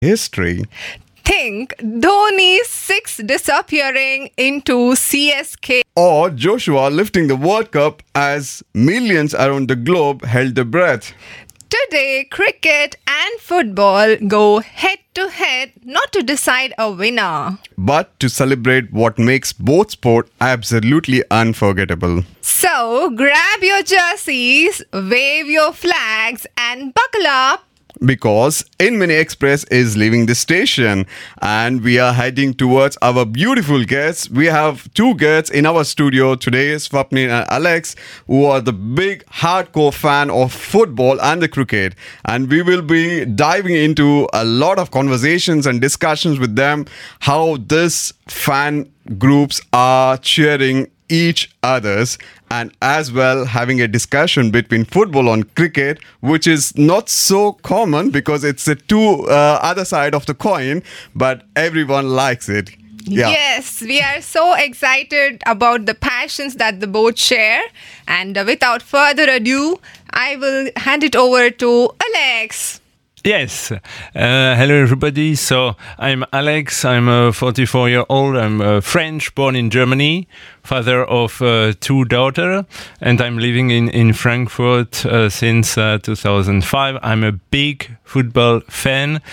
history. Think Dhoni's six disappearing into CSK. Or Joshua lifting the World Cup as millions around the globe held their breath. Today, cricket and football go head to head not to decide a winner, but to celebrate what makes both sport absolutely unforgettable. So, grab your jerseys, wave your flags, and buckle up. Because Inmini Express is leaving the station and we are heading towards our beautiful guests. We have two guests in our studio today, Swapnil and Alex, who are the big hardcore fan of football and the cricket. And we will be diving into a lot of conversations and discussions with them, how this fan groups are cheering each others, and as well having a discussion between football and cricket, which is not so common because it's the two other side of the coin, but everyone likes it. Yeah. Yes, we are so excited about the passions that the both share. And without further ado, I will hand it over to Alex. Yes. Hello, everybody. So I'm Alex. I'm 44-year-old. I'm French, born in Germany, father of two daughters, and I'm living in Frankfurt since 2005. I'm a big football fan.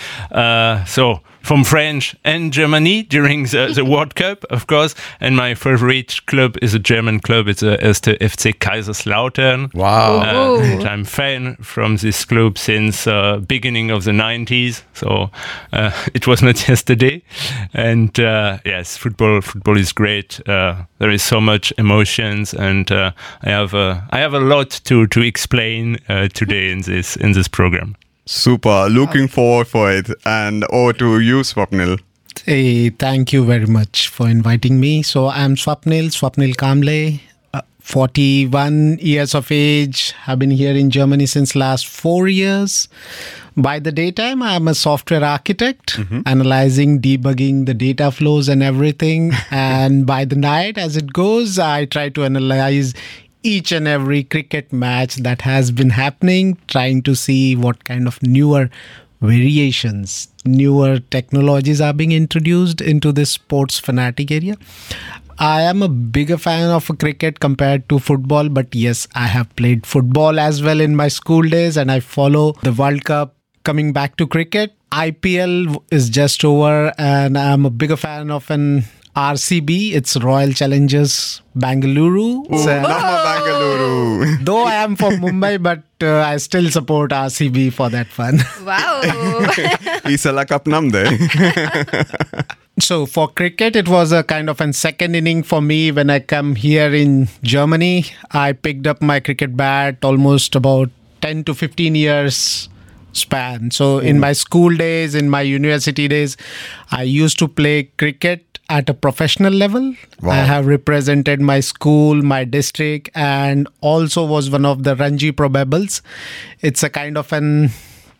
So from France and Germany during the World Cup, of course. And my favorite club is a German club. It's the FC Kaiserslautern. Wow. And I'm fan from this club since beginning of the 90s. So it was not yesterday. And yes, football is great. There is so much emotions, and I have a lot to explain today in this program. Super. Looking forward for it. And over to you, Swapnil. Hey, thank you very much for inviting me. So I'm Swapnil Kamble, 41 years of age. I've been here in Germany since last 4 years. By the daytime, I'm a software architect, analyzing, debugging the data flows and everything. And by the night, as it goes, I try to analyze each and every cricket match that has been happening, trying to see what kind of newer variations, newer technologies are being introduced into this sports fanatic area. I am a bigger fan of cricket compared to football, but yes, I have played football as well in my school days, and I follow the World Cup. Coming back to cricket, IPL is just over, and I'm a bigger fan of an RCB. It's Royal Challengers Bangalore. Bangalore. Though I am from Mumbai, but I still support RCB for that fun. Wow. Isala Cup namde. So for cricket, it was a kind of a second inning for me when I come here in Germany. I picked up my cricket bat almost about 10 to 15 years span. So in my school days, in my university days, I used to play cricket at a professional level. Wow. I have represented my school, my district, and also was one of the Ranji probables. It's a kind of an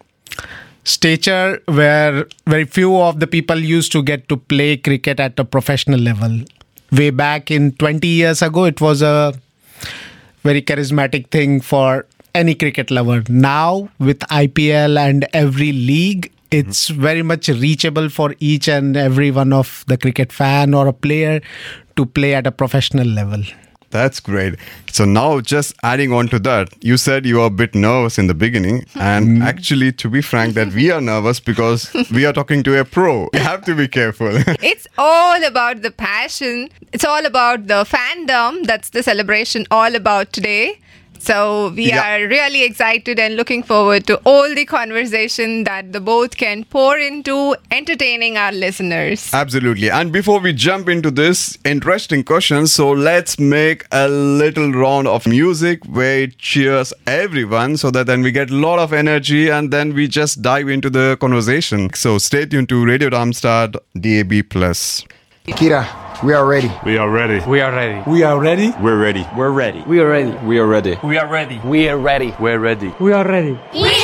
stature where very few of the people used to get to play cricket at a professional level. Way back in 20 years ago, it was a very charismatic thing for any cricket lover. Now, with IPL and every league, it's very much reachable for each and every one of the cricket fan or a player to play at a professional level. That's great. So now just adding on to that, you said you were a bit nervous in the beginning. And actually, to be frank, that we are nervous because we are talking to a pro. You have to be careful. It's all about the passion. It's all about the fandom. That's the celebration all about today. So we are really excited and looking forward to all the conversation that the both can pour into entertaining our listeners. Absolutely. And before we jump into this interesting question, so let's make a little round of music where it cheers everyone so that then we get a lot of energy and then we just dive into the conversation. So stay tuned to Radio Darmstadt DAB+. Kira, we are ready. We are ready. We are ready. We are ready. We're ready. We're ready. We are ready. We are ready. We are ready. We are ready. We're ready. We are ready. We